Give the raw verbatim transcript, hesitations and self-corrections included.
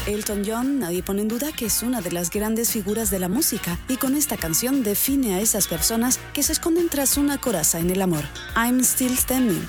Elton John, nadie pone en duda que es una de las grandes figuras de la música y con esta canción define a esas personas que se esconden tras una coraza en el amor. I'm Still Standing.